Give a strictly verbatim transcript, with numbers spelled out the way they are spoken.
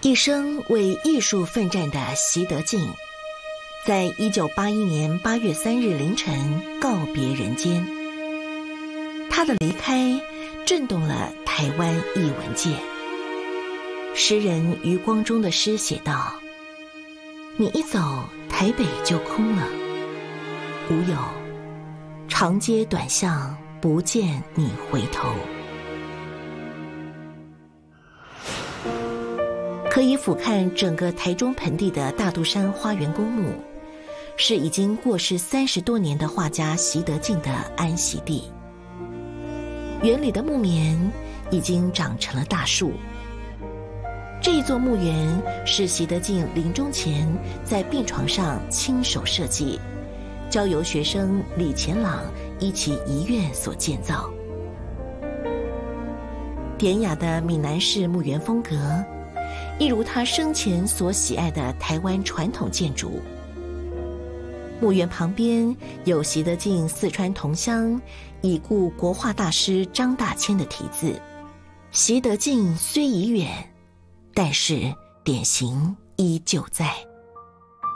一生为艺术奋战的习德进，在一九八一年八月三日凌晨告别人间。他的离开震动了台湾艺文界。诗人余光中的诗写道：你一走，台北就空了，无有长街短巷，不见你回头。可以俯瞰整个台中盆地的大肚山花园公墓，是已经过世三十多年的画家习德进的安息地。园里的木棉已经长成了大树。这一座墓园是习德进临终前在病床上亲手设计，交由学生李乾朗一起遗愿所建造。典雅的闽南式墓园风格，一如他生前所喜爱的台湾传统建筑。墓园旁边有习德进四川同乡已故国画大师张大千的题字：习德进虽已远，但是典型依旧在。